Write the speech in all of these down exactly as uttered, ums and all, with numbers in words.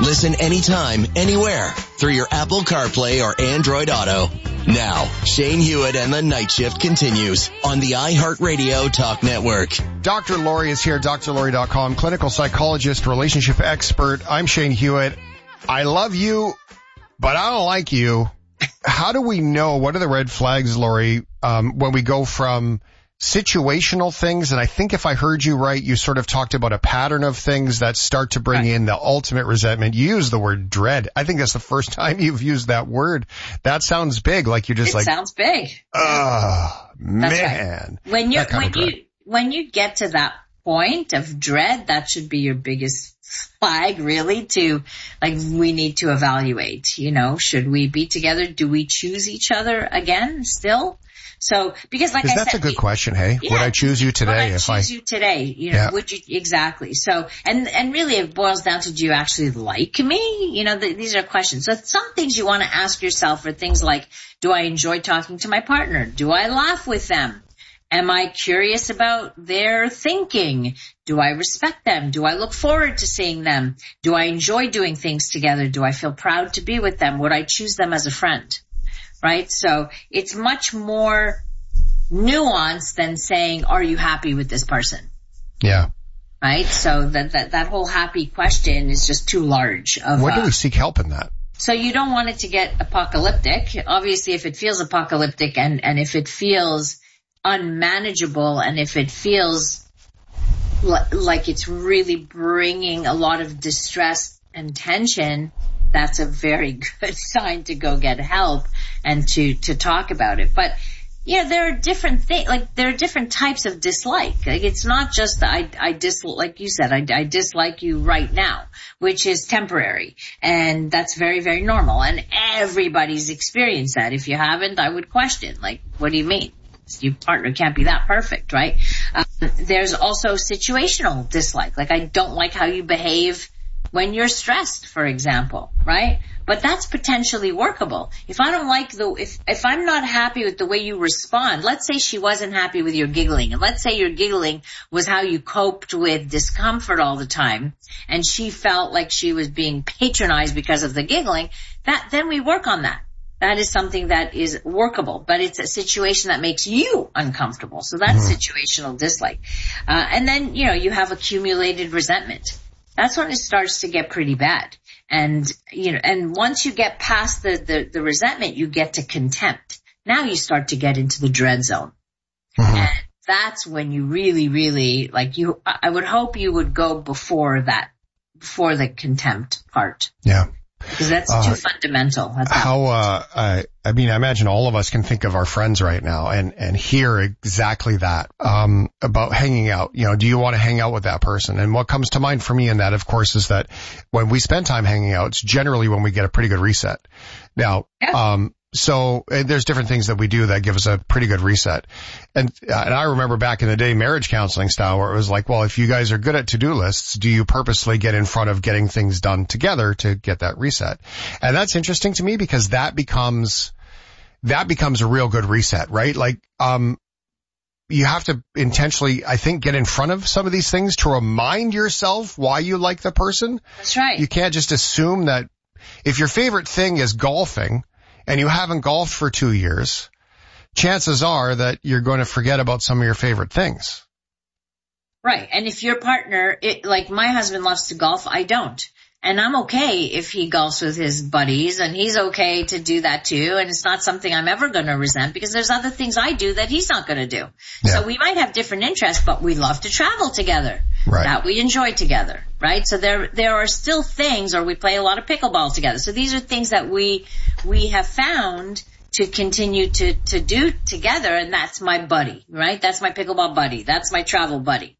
Listen anytime, anywhere through your Apple CarPlay or Android Auto. Now, Shane Hewitt and the Night Shift continues on the iHeartRadio Talk Network. Doctor Lori is here, D R Lori dot com, clinical psychologist, relationship expert. I'm Shane Hewitt. I love you, but I don't like you. How do we know, what are the red flags, Lori, um, when we go from situational things, and I think if I heard you right, you sort of talked about a pattern of things that start to bring right. in the ultimate resentment. You use the word dread. I think that's the first time you've used that word. That sounds big, like you're just it like... It sounds big. Oh, man. Right. When you when you when you get to that point of dread, that should be your biggest flag, really, to, like, we need to evaluate, you know, should we be together? Do we choose each other again still? So, because like I said, that's a good question, hey? Yeah, would I choose you today would I if choose I choose you today? You know, yeah. would you, exactly. So, and, and really it boils down to, do you actually like me? You know, the, these are questions. So some things you want to ask yourself are things like, do I enjoy talking to my partner? Do I laugh with them? Am I curious about their thinking? Do I respect them? Do I look forward to seeing them? Do I enjoy doing things together? Do I feel proud to be with them? Would I choose them as a friend? Right? So it's much more nuanced than saying, are you happy with this person? Yeah. Right? So that, that, that whole happy question is just too large of When do a, we seek help in that? So you don't want it to get apocalyptic. Obviously, if it feels apocalyptic and, and if it feels unmanageable and if it feels l- like it's really bringing a lot of distress and tension, that's a very good sign to go get help and to, to talk about it. But, yeah, there are different things, like, there are different types of dislike. Like, it's not just that I, I dislike, like you said, I, I dislike you right now, which is temporary. And that's very, very normal. And everybody's experienced that. If you haven't, I would question, like, what do you mean? Your partner can't be that perfect, right? Um, there's also situational dislike. Like, I don't like how you behave when you're stressed, for example, right? But that's potentially workable. If I don't like the, if, if I'm not happy with the way you respond, let's say she wasn't happy with your giggling, and let's say your giggling was how you coped with discomfort all the time, and she felt like she was being patronized because of the giggling, that, then we work on that. That is something that is workable, but it's a situation that makes you uncomfortable. So that's mm-hmm. situational dislike. Uh, and then, you know, you have accumulated resentment. That's when it starts to get pretty bad. And, you know, and once you get past the, the, the resentment, you get to contempt. Now you start to get into the dread zone. Mm-hmm. And that's when you really, really, like you, I would hope you would go before that, before the contempt part. Yeah. Because that's uh, too fundamental. That's how, uh, I, I mean, I imagine all of us can think of our friends right now and, and hear exactly that, um, about hanging out. You know, do you want to hang out with that person? And what comes to mind for me in that, of course, is that when we spend time hanging out, it's generally when we get a pretty good reset. Now, yeah. um, So uh, there's different things that we do that give us a pretty good reset. And, uh, and I remember back in the day, marriage counseling style, where it was like, well, if you guys are good at to-do lists, do you purposely get in front of getting things done together to get that reset? And that's interesting to me because that becomes, that becomes a real good reset, right? Like, um, you have to intentionally, I think, get in front of some of these things to remind yourself why you like the person. That's right. You can't just assume that if your favorite thing is golfing, and you haven't golfed for two years, chances are that you're going to forget about some of your favorite things. Right. And if your partner, it, like my husband loves to golf, I don't. And I'm okay if he golfs with his buddies, and he's okay to do that too. And it's not something I'm ever going to resent because there's other things I do that he's not going to do. Yeah. So we might have different interests, but we love to travel together. Right. That we enjoy together, right? So there, there are still things, or we play a lot of pickleball together. So these are things that we, we have found to continue to, to do together. And that's my buddy, right? That's my pickleball buddy. That's my travel buddy.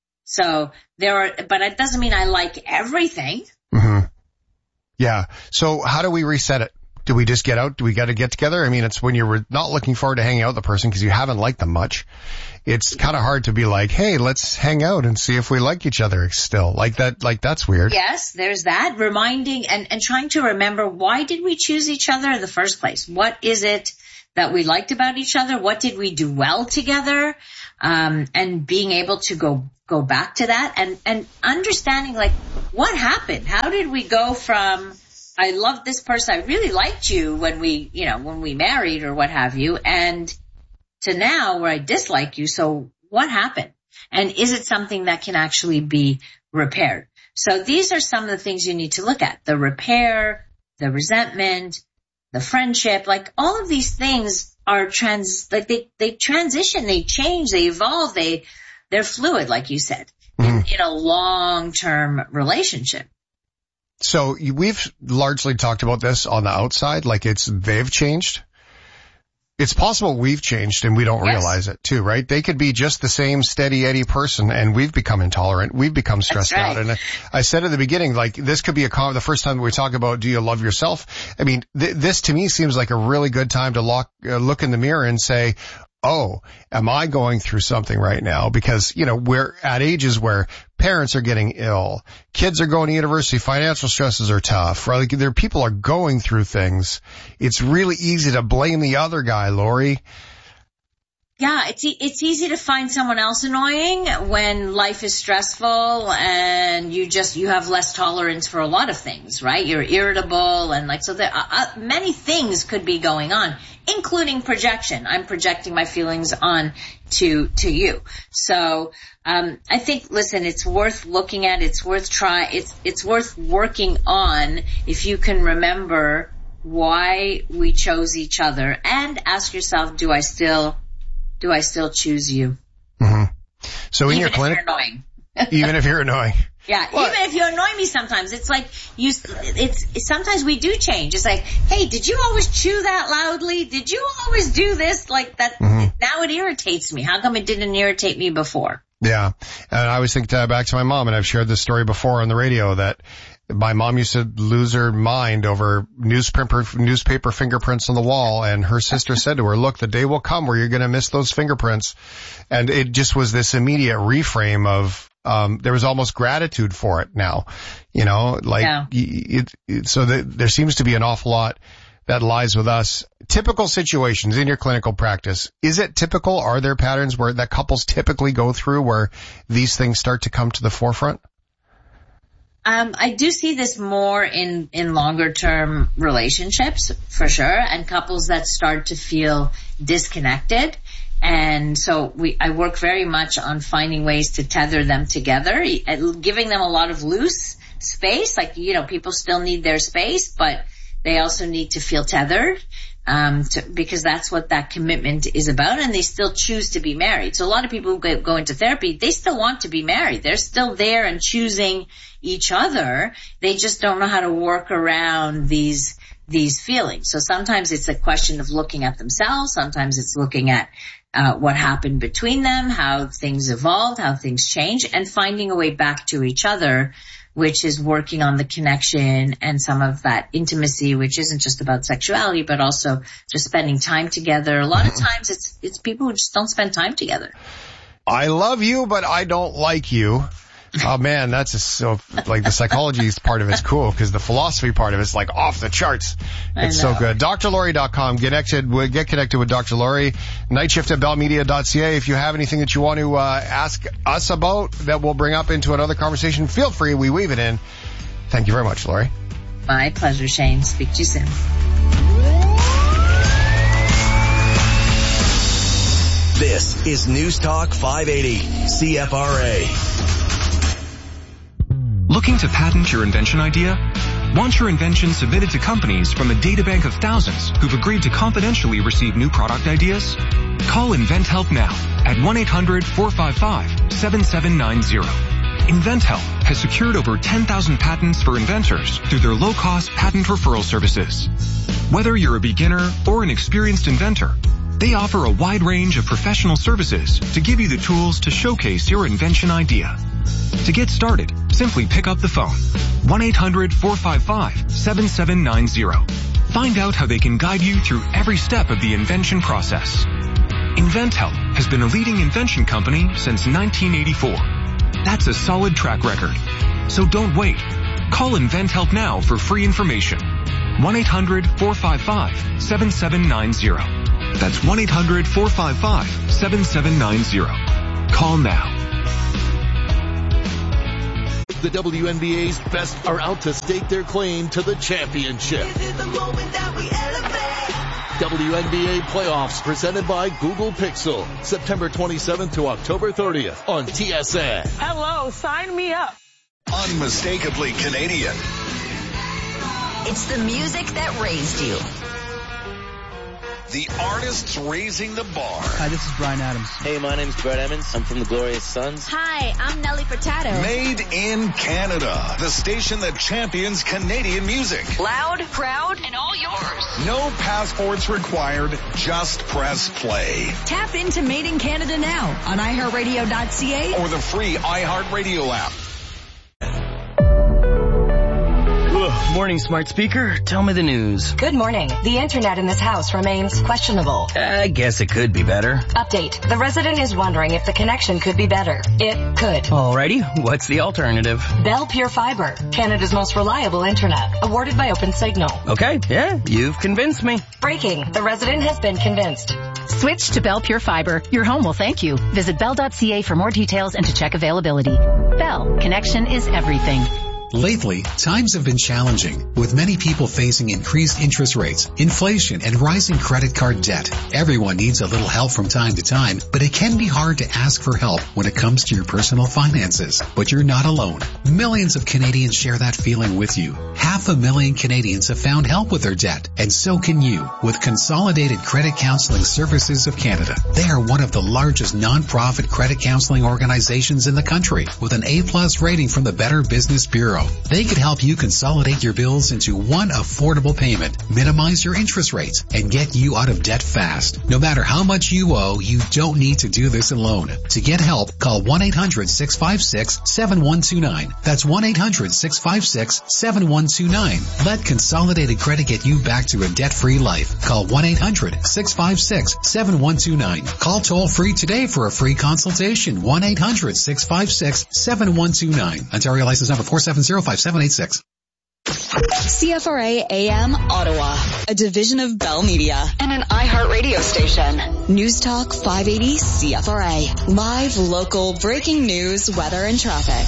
So there are, but it doesn't mean I like everything. Mm-hmm. Yeah. So how do we reset it? Do we just get out? Do we got to get together? I mean, it's when you're not looking forward to hanging out with the person because you haven't liked them much. It's kind of hard to be like, hey, let's hang out and see if we like each other still. Like that, like that's weird. Yes, there's that. Reminding and, and trying to remember, why did we choose each other in the first place? What is it that we liked about each other? What did we do well together? Um, and being able to go, go back to that and, and understanding like what happened? How did we go from, I loved this person, I really liked you when we, you know, when we married or what have you, and to now where I dislike you. So what happened? And is it something that can actually be repaired? So these are some of the things you need to look at. The repair, the resentment, the friendship, like all of these things are trans, like they, they transition, they change, they evolve, they, they're fluid, like you said, mm-hmm. in, in a long-term relationship. So we've largely talked about this on the outside, like it's, they've changed. It's possible we've changed and we don't yes. realize it too, right? They could be just the same steady Eddie person and we've become intolerant. We've become stressed right. out. And I, I said at the beginning, like this could be a con- the first time we talk about, do you love yourself? I mean, th- this to me seems like a really good time to lock, uh, look in the mirror and say, oh, am I going through something right now? Because, you know, we're at ages where parents are getting ill, kids are going to university, financial stresses are tough, right? Like there, people are going through things. It's really easy to blame the other guy, Lori. Yeah, it's e- it's easy to find someone else annoying when life is stressful and you just, you have less tolerance for a lot of things, right? You're irritable and like, so there are uh, many things could be going on, including projection. I'm projecting my feelings on to, to you. So, um, I think, listen, it's worth looking at, it's worth try, it's, it's worth working on if you can remember why we chose each other and ask yourself, do I still Do I still choose you? Mm-hmm. So in even your if clinic, you're annoying. even if you're annoying. Yeah, what? Even if you annoy me sometimes, it's like you. It's, it's sometimes we do change. It's like, hey, did you always chew that loudly? Did you always do this like that? Mm-hmm. Now it irritates me. How come it didn't irritate me before? Yeah, and I always think uh, back to my mom, and I've shared this story before on the radio that my mom used to lose her mind over newspaper newspaper fingerprints on the wall, and her sister said to her, look, the day will come where you're going to miss those fingerprints. And it just was this immediate reframe of, um, there was almost gratitude for it now, you know, like, yeah. it, it, so the, there seems to be an awful lot that lies with us. Typical situations in your clinical practice. Is it typical? Are there patterns where that couples typically go through where these things start to come to the forefront? Um, I do see this more in, in longer term relationships for sure, and couples that start to feel disconnected. And so we, I work very much on finding ways to tether them together, giving them a lot of loose space. Like, you know, people still need their space, but they also need to feel tethered, um, to, because that's what that commitment is about, and they still choose to be married. So a lot of people who go, go into therapy, they still want to be married. They're still there and choosing each other. They just don't know how to work around these, these feelings. So sometimes it's a question of looking at themselves. Sometimes it's looking at, uh, what happened between them, how things evolved, how things change, and finding a way back to each other, which is working on the connection and some of that intimacy, which isn't just about sexuality, but also just spending time together. A lot of times it's, it's people who just don't spend time together. I love you, but I don't like you. Oh man, that's just so, like the psychology part of it's cool because the philosophy part of it's like off the charts. It's so good. D R Lori dot com. Get connected, get connected with Doctor Lori. Nightshift at bell media dot c a. If you have anything that you want to, uh, ask us about that we'll bring up into another conversation, feel free. We weave it in. Thank you very much, Lori. My pleasure, Shane. Speak to you soon. This is News Talk five eighty, C F R A. Looking to patent your invention idea? Want your invention submitted to companies from a databank of thousands who've agreed to confidentially receive new product ideas? Call InventHelp now at one eight hundred four five five seven seven nine zero. InventHelp has secured over ten thousand patents for inventors through their low-cost patent referral services. Whether you're a beginner or an experienced inventor, they offer a wide range of professional services to give you the tools to showcase your invention idea. To get started, simply pick up the phone, one eight hundred four five five seven seven nine zero. Find out how they can guide you through every step of the invention process. InventHelp has been a leading invention company since nineteen eighty-four. That's a solid track record. So don't wait. Call InventHelp now for free information. one eight hundred four five five seven seven nine zero. That's one eight hundred four five five seven seven nine zero. Call now. The W N B A's best are out to stake their claim to the championship. This is the moment that we elevate. W N B A playoffs presented by Google Pixel. September twenty-seventh to October thirtieth on T S N. Hello, sign me up. Unmistakably Canadian. It's the music that raised you. The artists raising the bar. Hi, this is Bryan Adams. Hey, my name's Brett Emmons. I'm from the Glorious Sons. Hi, I'm Nelly Furtado. Made in Canada. The station that champions Canadian music. Loud, proud, and all yours. No passports required. Just press play. Tap into Made in Canada now on i heart radio dot c a or the free iHeartRadio app. Ugh, morning, smart speaker. Tell me the news. Good morning. The internet in this house remains questionable. I guess it could be better. Update. The resident is wondering if the connection could be better. It could. Alrighty. What's the alternative? Bell Pure Fiber, Canada's most reliable internet, awarded by OpenSignal. Okay, yeah, you've convinced me. Breaking. The resident has been convinced. Switch to Bell Pure Fiber. Your home will thank you. Visit bell dot c a for more details and to check availability. Bell. Connection is everything. Lately, times have been challenging, with many people facing increased interest rates, inflation, and rising credit card debt. Everyone needs a little help from time to time, but it can be hard to ask for help when it comes to your personal finances. But you're not alone. Millions of Canadians share that feeling with you. Half a million Canadians have found help with their debt, and so can you with Consolidated Credit Counseling Services of Canada. They are one of the largest non-profit credit counseling organizations in the country, with an A plus rating from the Better Business Bureau. They could help you consolidate your bills into one affordable payment, minimize your interest rates, and get you out of debt fast. No matter how much you owe, you don't need to do this alone. To get help, call one eight hundred six five six seven one two nine. That's one eight hundred six five six seven one two nine. Let Consolidated Credit get you back to a debt-free life. Call one eight hundred six five six seven one two nine. Call toll-free today for a free consultation. one eight hundred six five six seven one two nine. Ontario license number four seven zero five seven eight six. C F R A A M Ottawa, a division of Bell Media and an iHeart radio station. News Talk five eighty C F R A. Live, local, breaking news, weather, and traffic.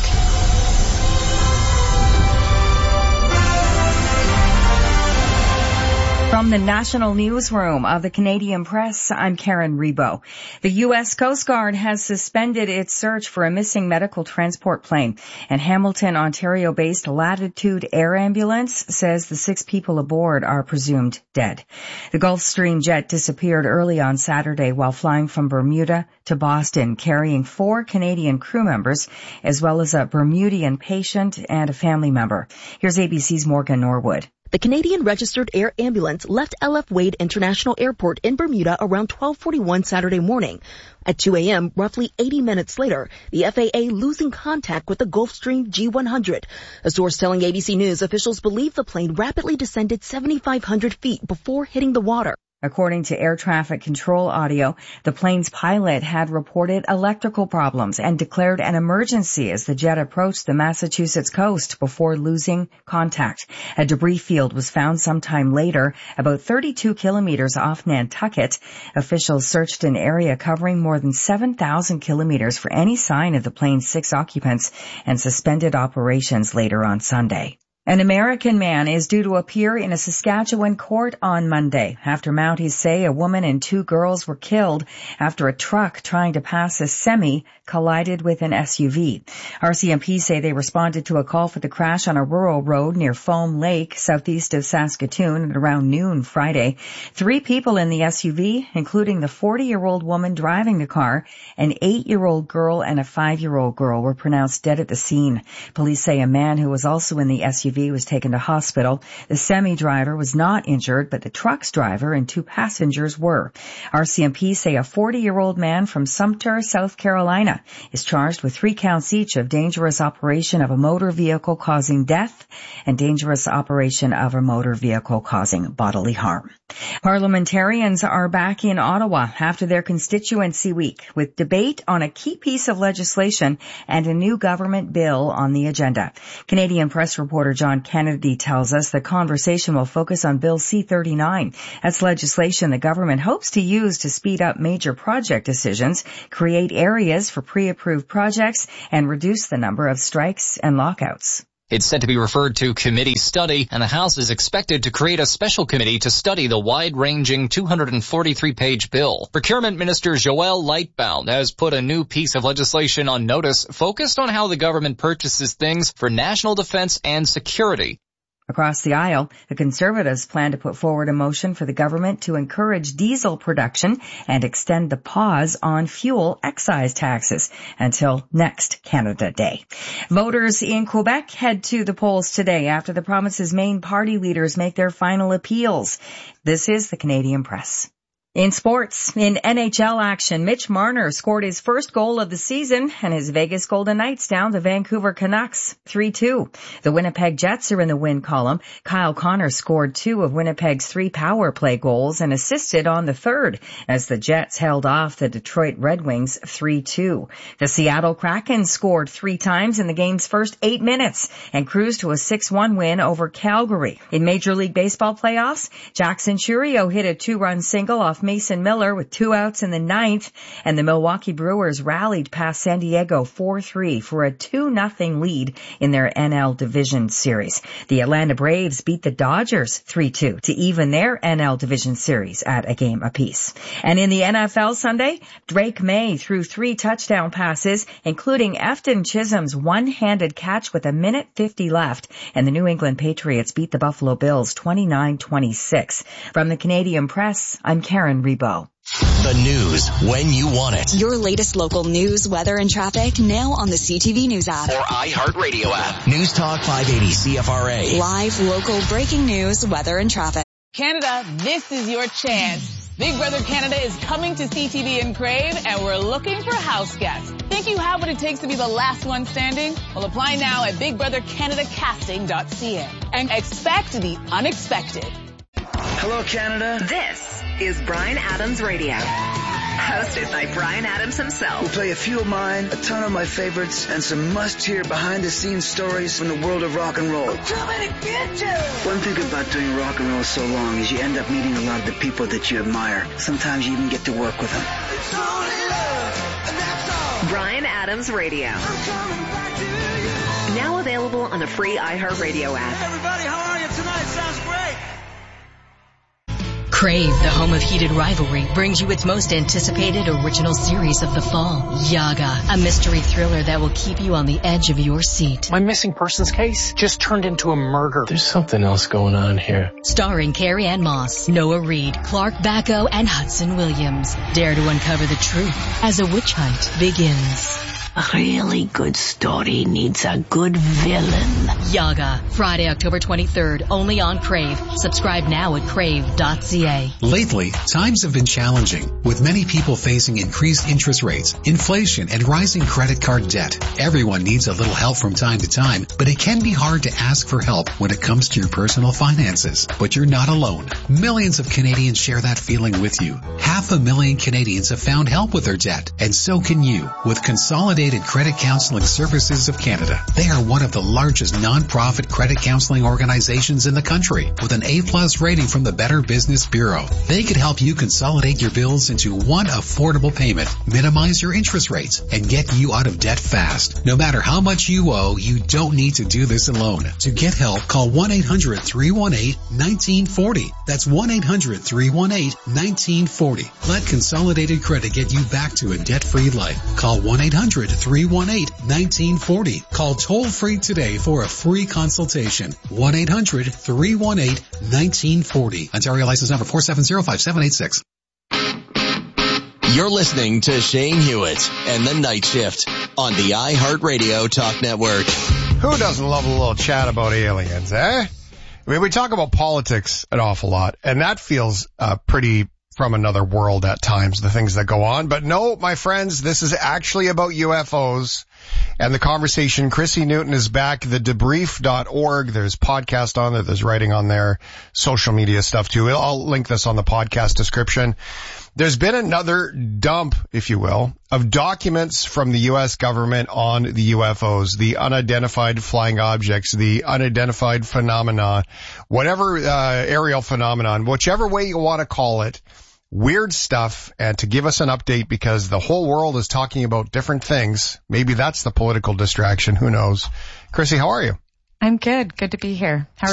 From the National Newsroom of the Canadian Press, I'm Karen Rebo. The U S Coast Guard has suspended its search for a missing medical transport plane. And Hamilton, Ontario-based Latitude Air Ambulance says the six people aboard are presumed dead. The Gulfstream jet disappeared early on Saturday while flying from Bermuda to Boston, carrying four Canadian crew members, as well as a Bermudian patient and a family member. Here's A B C's Morgan Norwood. The Canadian Registered Air Ambulance left L F Wade International Airport in Bermuda around twelve forty-one Saturday morning. At two a.m., roughly eighty minutes later, the F A A losing contact with the Gulfstream G one hundred. A source telling A B C News officials believe the plane rapidly descended seventy-five hundred feet before hitting the water. According to air traffic control audio, the plane's pilot had reported electrical problems and declared an emergency as the jet approached the Massachusetts coast before losing contact. A debris field was found sometime later, about thirty-two kilometers off Nantucket. Officials searched an area covering more than seven thousand kilometers for any sign of the plane's six occupants and suspended operations later on Sunday. An American man is due to appear in a Saskatchewan court on Monday after Mounties say a woman and two girls were killed after a truck trying to pass a semi collided with an S U V. R C M P say they responded to a call for the crash on a rural road near Foam Lake, southeast of Saskatoon, at around noon Friday. Three people in the S U V, including the forty-year-old woman driving the car, an eight-year-old girl and a five-year-old girl, were pronounced dead at the scene. Police say a man who was also in the S U V was taken to hospital. The semi-driver was not injured, but the truck's driver and two passengers were. R C M P say a forty-year-old man from Sumter, South Carolina, is charged with three counts each of dangerous operation of a motor vehicle causing death and dangerous operation of a motor vehicle causing bodily harm. Parliamentarians are back in Ottawa after their constituency week with debate on a key piece of legislation and a new government bill on the agenda. Canadian Press reporter John John Kennedy tells us the conversation will focus on Bill C thirty-nine. That's legislation the government hopes to use to speed up major project decisions, create areas for pre-approved projects, and reduce the number of strikes and lockouts. It's said to be referred to committee study, and the House is expected to create a special committee to study the wide-ranging two hundred forty-three page bill. Procurement Minister Joel Lightbound has put a new piece of legislation on notice focused on how the government purchases things for national defense and security. Across the aisle, the Conservatives plan to put forward a motion for the government to encourage diesel production and extend the pause on fuel excise taxes until next Canada Day. Voters in Quebec head to the polls today after the province's main party leaders make their final appeals. This is the Canadian Press. In sports, in N H L action, Mitch Marner scored his first goal of the season and his Vegas Golden Knights down the Vancouver Canucks three two. The Winnipeg Jets are in the win column. Kyle Connor scored two of Winnipeg's three power play goals and assisted on the third as the Jets held off the Detroit Red Wings three two. The Seattle Kraken scored three times in the game's first eight minutes and cruised to a six one win over Calgary. In Major League Baseball playoffs, Jackson Chourio hit a two-run single off Mason Miller with two outs in the ninth, and the Milwaukee Brewers rallied past San Diego four three for a two nothing lead in their N L Division Series. The Atlanta Braves beat the Dodgers three two to even their N L Division Series at a game apiece. And in the N F L Sunday, Drake May threw three touchdown passes, including Efton Chisholm's one-handed catch with a minute fifty left, and the New England Patriots beat the Buffalo Bills twenty-nine twenty-six. From the Canadian Press, I'm Karen Rebo. The news when you want it. Your latest local news, weather, and traffic now on the C T V News app. Or iHeartRadio app. News Talk five eighty C F R A. Live, local, breaking news, weather, and traffic. Canada, this is your chance. Big Brother Canada is coming to C T V in Crave, and we're looking for house guests. Think you have what it takes to be the last one standing? Well, apply now at big brother canada casting dot c a and expect the unexpected. Hello, Canada. This is Bryan Adams Radio, hosted by Bryan Adams himself. We'll play a few of mine, a ton of my favorites, and some must-hear behind-the-scenes stories from the world of rock and roll. I'm coming to get you! One thing about doing rock and roll so long is you end up meeting a lot of the people that you admire. Sometimes you even get to work with them. It's only love, and that's all. Bryan Adams Radio. I'm coming back to you. Now available on the free iHeartRadio app. Hey, everybody, how are you tonight? Sounds great. Crave, the home of heated rivalry, brings you its most anticipated original series of the fall, Yaga, a mystery thriller that will keep you on the edge of your seat. My missing persons case just turned into a murder. There's something else going on here. Starring Carrie Ann Moss, Noah Reid, Clark Bacco, and Hudson Williams. Dare to uncover the truth as a witch hunt begins. A really good story needs a good villain. Yaga, Friday, October twenty-third, only on Crave. Subscribe now at crave dot c a. Lately, times have been challenging, with many people facing increased interest rates, inflation, and rising credit card debt. Everyone needs a little help from time to time, but it can be hard to ask for help when it comes to your personal finances. But you're not alone. Millions of Canadians share that feeling with you. Half a million Canadians have found help with their debt, and so can you, with Consolidated Credit Counseling Services of Canada. They are one of the largest non-profit credit counseling organizations in the country, with an A-plus rating from the Better Business Bureau. They could help you consolidate your bills into one affordable payment, minimize your interest rates, and get you out of debt fast. No matter how much you owe, you don't need to do this alone. To get help, call one eight hundred three one eight one nine four zero. That's one eight hundred three one eight one nine four zero. Let Consolidated Credit get you back to a debt-free life. Call one eight hundred three one eight one nine four zero. Call toll-free today for a free consultation. one eight hundred three one eight one nine four zero. Ontario license number four seven zero five seven eight six. You're listening to Shane Hewitt and the Night Shift on the iHeartRadio Talk Network. Who doesn't love a little chat about aliens, eh? I mean, we talk about politics an awful lot, and that feels uh, pretty from another world at times, the things that go on. But no, my friends, this is actually about U F Os and the conversation. Chrissy Newton is back, the debrief dot org. There's podcast on there. There's writing on there, social media stuff too. I'll link this on the podcast description. There's been another dump, if you will, of documents from the U S government on the U F Os, the unidentified flying objects, the unidentified phenomena, whatever uh, aerial phenomenon, whichever way you want to call it. Weird stuff, and to give us an update because the whole world is talking about different things. Maybe that's the political distraction. Who knows? Chrissy, how are you? I'm good. Good to be here. How are